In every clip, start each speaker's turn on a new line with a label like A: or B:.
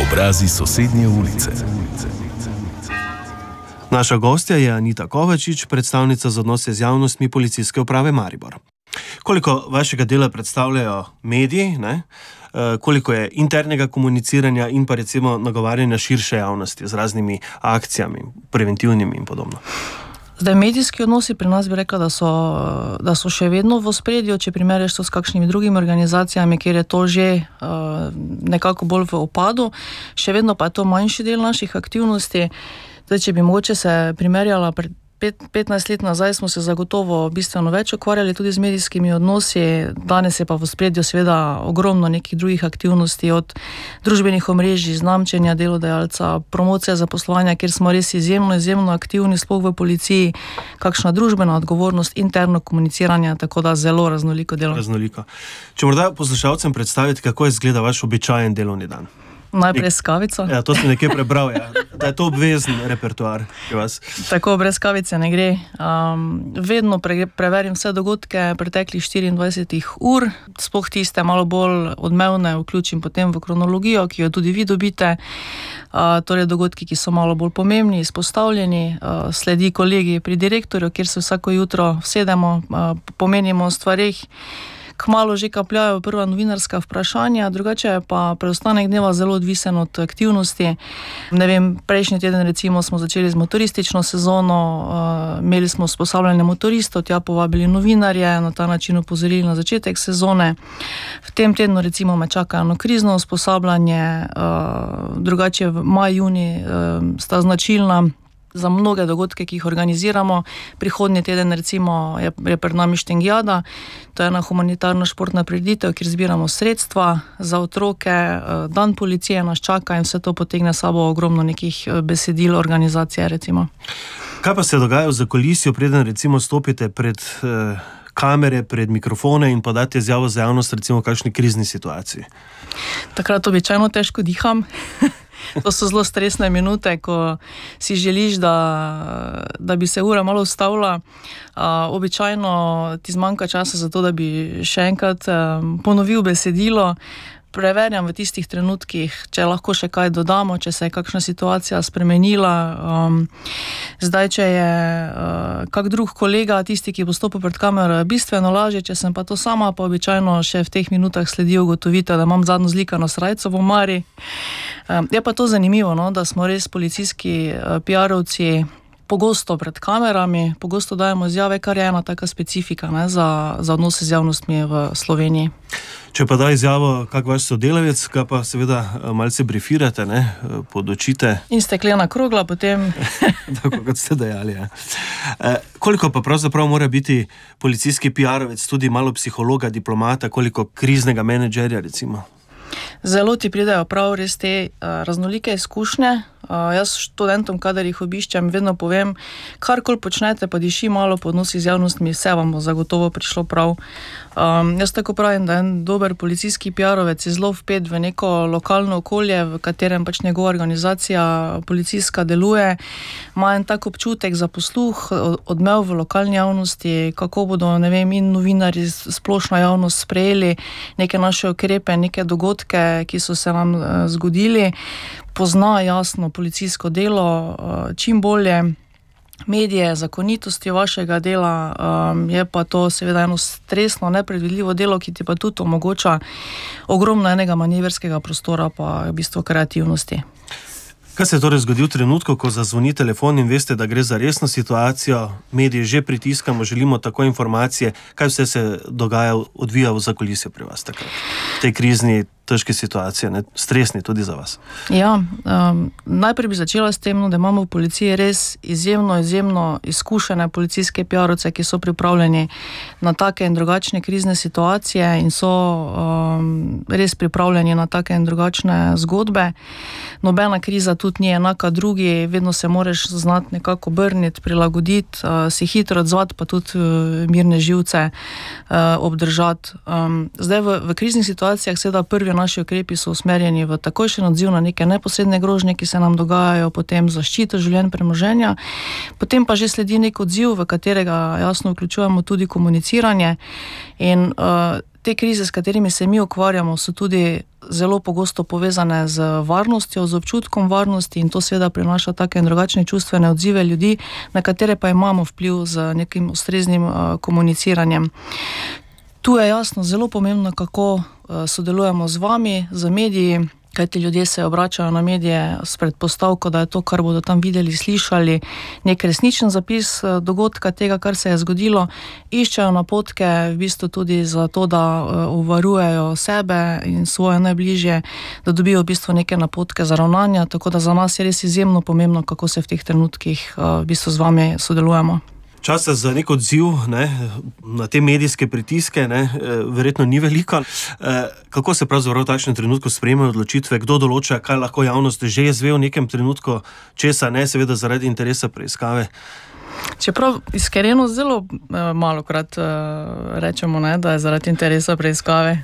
A: Obrazi sosednje ulice.
B: Naša gostja je Anita Kovačič, predstavnica za odnose z javnostmi Policijske uprave Maribor. Koliko vašega dela predstavljajo mediji, ne? Koliko je internega komuniciranja in pa recimo nagovarjanja širše javnosti z raznimi akcijami, preventivnimi in podobno?
C: Zdaj, medijski odnosi pri nas bi rekla, da so še vedno v ospredju, če primerjaš to s kakšnimi drugimi organizacijami, kjer je to že nekako bolj v upadu. Še vedno pa je to manjši del naših aktivnosti. Zdaj, če bi mogoče se primerjala pred 15 let nazaj, smo se zagotovo bistveno več ukvarjali tudi z medijskimi odnosi. Danes je pa v ospredju seveda ogromno nekih drugih aktivnosti, od družbenih omrežij, znamčenja delodajalca, promocija zaposlovanja, kjer smo res izjemno aktivni, sploh v policiji, kakšna družbena odgovornost, interno komuniciranje, tako da zelo raznoliko delo.
B: Raznoliko. Če morda poslušalcem predstaviti, kako izgleda vaš običajen delovni dan?
C: Najprej s kavico.
B: Ja, to sem nekje prebral, ja. Da je to obvezen repertoar pri vas.
C: Tako, brez kavice ne gre. Vedno preverim vse dogodke preteklih 24 ur, sploh tiste malo bolj odmevne vključim potem v kronologijo, ki jo tudi vi dobite. Torej dogodki, ki so malo bolj pomembni, izpostavljeni, sledi kolegi pri direktorju, kjer se vsako jutro vsedemo, pomenimo o stvareh. Kmalu že kapljajo prva novinarska vprašanja, drugače je pa preostanek dneva zelo odvisen od aktivnosti. Ne vem, prejšnji teden recimo smo začeli z motoristično sezono, imeli smo usposabljanje motoristov, tja povabili novinarje, na ta način opozorili na začetek sezone. V tem tednu recimo me čaka eno krizno usposabljanje, drugače v maj, junij sta značilna za mnoge dogodke, ki jih organiziramo. Prihodnji teden recimo je pred nami štengijada, to je ena humanitarna športna prireditev, kjer zbiramo sredstva za otroke, dan policije nas čaka in vse to potegne sabo ogromno nekih besedil organizacije recimo.
B: Kaj pa se dogaja v zakulisju, preden recimo stopite pred kamere, pred mikrofone in podate izjavo za javnost recimo v kakšni krizni situaciji?
C: Takrat običajno težko diham. To so zelo stresne minute, ko si želiš, da bi se ura malo ustavila. Običajno ti zmanjka časa za to, da bi še enkrat ponovil besedilo. Preverjam v tistih trenutkih, če lahko še kaj dodamo, če se je kakšna situacija spremenila. Zdaj, če je kak drug kolega, tisti, ki bo stopil pred kamero, je bistveno lažje, če sem pa to sama, pa običajno še v teh minutah sledi ugotovitev, da imam zadnjo zlikano srajco v omari. Je pa to zanimivo, no, da smo res policijski PR-ovci pogosto pred kamerami, pogosto dajemo izjave, kar je ena taka specifika, ne, za odnose z javnostmi v Sloveniji.
B: Če pa da izjavo kak vaš sodelavec, ga pa seveda malce brifirate, ne, podočite.
C: In steklena krogla potem.
B: Tako kot ste dejali, ja. Koliko pa pravzaprav mora biti policijski PR-ovec, tudi malo psihologa, diplomata, koliko kriznega menedžerja recimo?
C: Zelo ti pridejo prav res te raznolike izkušnje. Jaz študentom, kadar jih obiščem, vedno povem, karkoli počnete, pa diši malo po odnosih z javnostmi, vse vam bo zagotovo prišlo prav. Jaz tako pravim, da en dober policijski PR-ovec je zelo vpet v neko lokalno okolje, v katerem pač njegova organizacija policijska deluje, ima en tak občutek za posluh, odmev v lokalni javnosti, kako bodo, ne vem, in novinarji, splošna javnost sprejeli neke naše ukrepe, neke dogodke, ki so se nam zgodili. Pozna jasno policijsko delo, čim bolje medije, zakonitosti vašega dela, je pa to seveda eno stresno, nepredvidljivo delo, ki ti pa tudi omogoča ogromno enega manevrskega prostora pa v bistvu kreativnosti.
B: Kaj se torej zgodi v trenutku, ko zazvoni telefon in veste, da gre za resno situacijo, mediji že pritiskamo, želimo tako informacije, kaj vse se dogaja, odvija v zakulisju pri vas takrat? Te krizni, težke situacije, ne? Stresni tudi za vas.
C: Ja, najprej bi začela s tem, da imamo v policiji res izjemno izkušene policijske PR-ovce, ki so pripravljeni na take in drugačne krizne situacije in so res pripravljeni na take in drugačne zgodbe. Nobena kriza tudi ni enaka drugi, vedno se moraš znati nekako obrniti, prilagoditi, si hitro odzvati, pa tudi mirne živce obdržati. Zdaj v kriznih situacijah seveda prvi naši ukrepi so usmerjeni v takojšen odziv na neke neposredne grožnje, ki se nam dogajajo, potem zaščito življenj, premoženja, potem pa že sledi nek odziv, v katerega jasno vključujemo tudi komuniciranje in te krize, s katerimi se mi ukvarjamo, so tudi zelo pogosto povezane z varnostjo, z občutkom varnosti in to seveda prinaša take in drugačne čustvene odzive ljudi, na katere pa imamo vpliv z nekim ustreznim komuniciranjem. Tu je jasno zelo pomembno, kako sodelujemo z vami, z mediji, kajti ljudje se obračajo na medije s predpostavko, da je to, kar bodo tam videli, slišali, nek resničen zapis dogodka tega, kar se je zgodilo. Iščejo napotke v bistvu tudi za to, da obvarujejo sebe in svoje najbližje, da dobijo v bistvu neke napotke za ravnanja, tako da za nas je res izjemno pomembno, kako se v teh trenutkih v bistvu z vami sodelujemo.
B: Časa za nek odziv, ne, na te medijske pritiske, ne, verjetno ni veliko. Kako se pravzaprav v takšnem trenutku sprejemajo odločitve, kdo določa, kaj lahko javnost že izve v nekem trenutku, česa ne, seveda zaradi interesa preiskave?
C: Čeprav iskreno zelo malokrat rečemo, ne, da je zaradi interesa preiskave.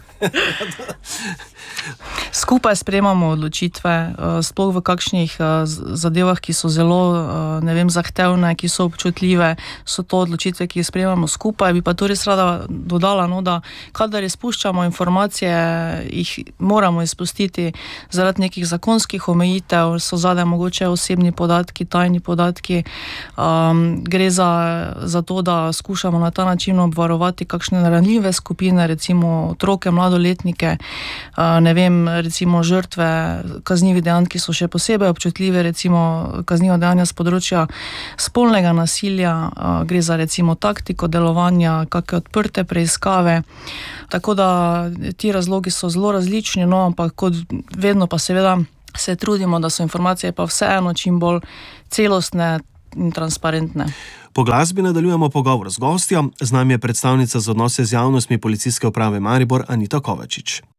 C: Skupaj sprejemamo odločitve, sploh v kakšnih zadevah, ki so zelo, zahtevne, ki so občutljive, so to odločitve, ki jih sprejemamo skupaj. Bi pa to res rada dodala, da kadar izpuščamo informacije, jih moramo izpustiti zaradi nekih zakonskih omejitev, so zadaj mogoče osebni podatki, tajni podatki. Gre za to, da skušamo na ta način obvarovati kakšne ranljive skupine, recimo otroke, mladoletnike, recimo žrtve kaznivih dejanj, ki so še posebej občutljive, recimo kazniva dejanja z področja spolnega nasilja, gre za recimo taktiko delovanja, kakšne odprte preiskave. Tako da ti razlogi so zelo različni, ampak kot vedno pa seveda se trudimo, da so informacije pa vseeno čim bolj celostne in transparentne.
B: Po glasbi nadaljujemo pogovor z gostjo. Z nami je predstavnica za odnose z javnostmi Policijske uprave Maribor Anita Kovačič.